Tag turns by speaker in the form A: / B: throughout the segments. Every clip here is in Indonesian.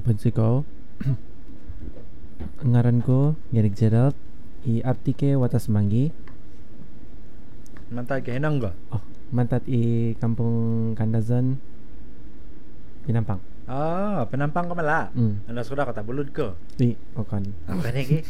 A: Pensiko ngaranku Gerik Gerald I artike watas manggi
B: Mantat ke henang ga?
A: mantat I kampung Kandazan Pinampang.
B: Penampang ka mala. Anda sudah kata bulut ko.
A: I okan.
B: Apa nih ki?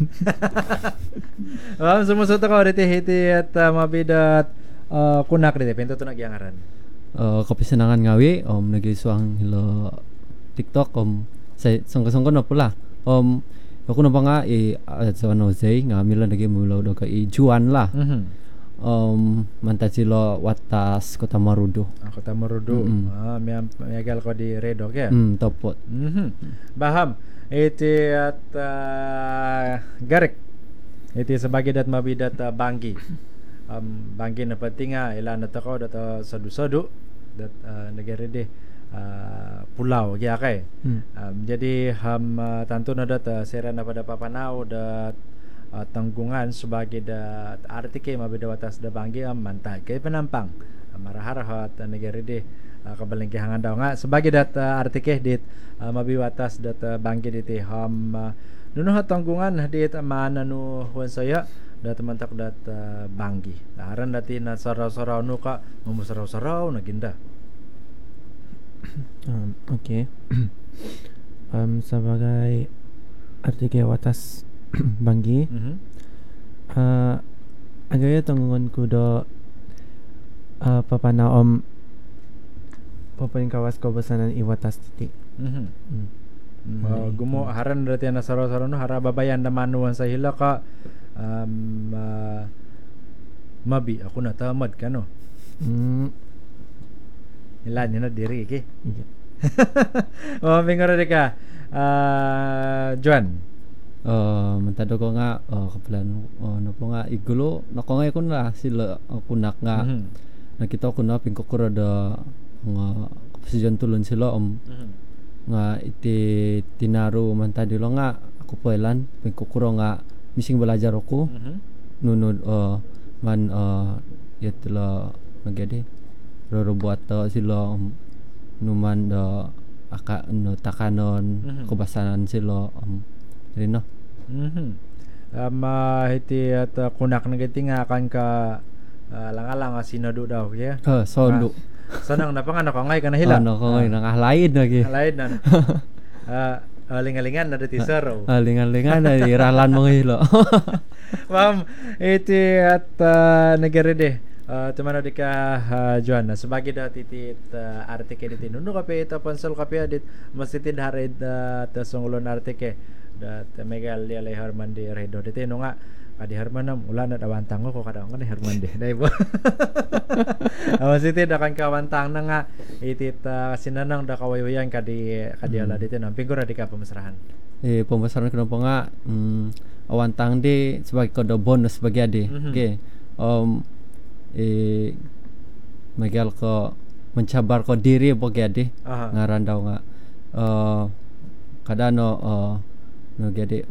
B: Sumusot ako hiti at mabidat kunak dito. Pinto to nagyangaran.
C: Kapisenangan ngawi nagisuang hilo TikTok say sangka-sangka na pula ako na pa nga sa Jose nga mila nagimulaw daw ka Juan lah mantat sila watas Kota Marudu.
B: Kota Marudu. Miyagal ko di Redok ya.
C: Topot.
B: Baham. Iti at Garek. Iti sebagai dat mabidat Banggi. Banggi na patinga ilan na tako dat sadu-sadu dat negara deh pulau ya kay. Jadi tantu na dat sera na pada papanao dat tanggungan sebagai dat artike mabida watas da Banggi mantai kay Penampang. Maraharahat negara deh kabalengkehangan daw nga sebagai dat artike dit mabi watas dat Banggi dit nunuhat tanggungan dit mananu huwan saya dat mantak dat Banggi. Aran dati na saraw-saraw no ka mamusaraw-saraw naginda.
A: Oke. Sebagai artike watas Banggi agaya tanggungan ko do papana papaling kawas ko basanan iwatas titik.
B: Gumo haran dati na saraw-saraw no hara babayan na manuan sa hila ka mabi ako na tamad ka no. Ilan yun na diri ki. Mingara di ka Juan.
C: Mantado ko nga kapalan no po nga igulo nako nga ko na sila kunak nga nakita ko na pingkokura da nga kapasiyon tulon sila nga iti tinaro mantado lo nga ako po ilan pingkokura nga mising belajar ako nunod man yatla magadi buat sila numan da aka no takanon kubasanan sila rino
B: hiti at kunak na giti nga kan ka lang-alang sinado daw ya
C: sondo
B: sanang napangan ako ngay ka nahila
C: ngay nangahalaid lagi
B: halaid na lingalingan na dati sir
C: lingalingan na iralan mga hilo
B: ma'am iti at nagarede tumano di ka Juan sebagai dati tit artike diti nuno kape ita pansel kape adit masitid harid tasungulon artike dat Miguel dia lay Herman di Redo diti no nga kadi Herman na ulan na dawantang ko kada nga Herman di dai bo masitid akan kawantang na nga itit sinanang da kawaywayan kadi ala diti nang pinggura di ka pemasrahan
C: pemasaran kenapa nga awantang di sebagai kodo bonus bagi ade okay Miguel ko mencabar ko diri bagi ade ngaran daw nga kada no gede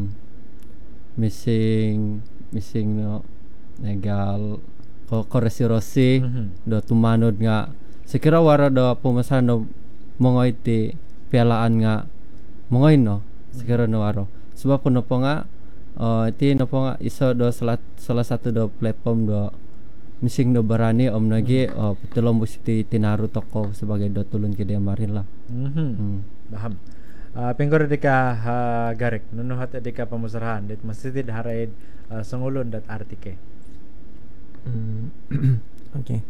C: missing no Miguel ko resi do tumanod nga sekira wara do pemasaran do mongoy ti pialaan nga mongoy no sekira no waro sebab no po nga ti no po nga iso do salah satu do platform do mising do barani nagi tulong busiti tinaru toko sebagai do tulun ke dia marin lah.
B: Paham. Pinggor di ka Garek nunuhat di ka pamusarahan dit masitid haraid sangulon dat artike.
A: Okay.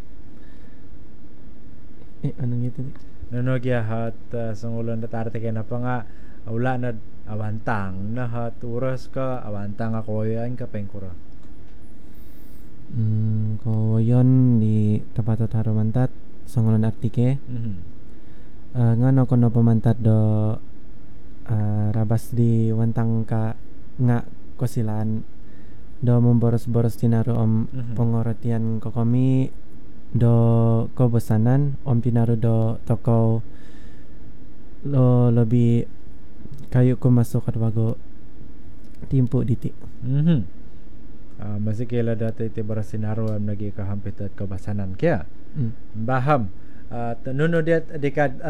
A: Anong ito?
B: Nunog hat sangulon dat artike na pa nga ula na awantang na hat uras ka awantang ako yan ka pengkura.
A: Ko yon di tapatot harumantat sangulon artike. Ngano kono pamantat do rabas di wantang ka nga kosilan do memboros-boros tinaro pengorotian ko kami do ko bosanan tinaro do toko lo lebih kayu ko masuk at bago timpo diti.
B: Masih kela dati iti barasinaro nagi kahampit at kabasanan kaya baham nuno diat dekat